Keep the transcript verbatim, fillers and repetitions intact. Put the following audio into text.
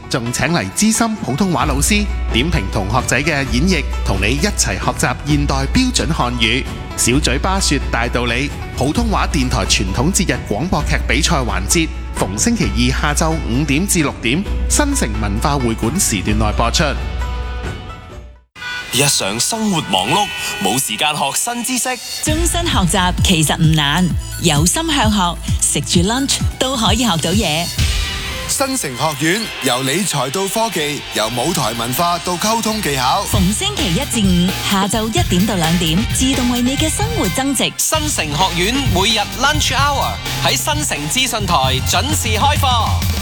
仲請嚟資深普通話老師點評同學仔嘅演繹，同你一齊學習現代標準漢語。小嘴巴說大道理，普通話電台傳統節日廣播劇比賽環節，逢星期二下晝五點至六點，新城文化會館時段內播出。 日常生活忙碌，冇時間學新知識。 終身學習其實唔難，有心向學，食住 lunch 都可以學到嘢。 新城學院由理財到科技，由舞台文化到溝通技巧， 逢星期一至五下晝一點到兩點，自動為你嘅生活增值。 新城學院每日 lunch hour 喺新城資訊台準時開課。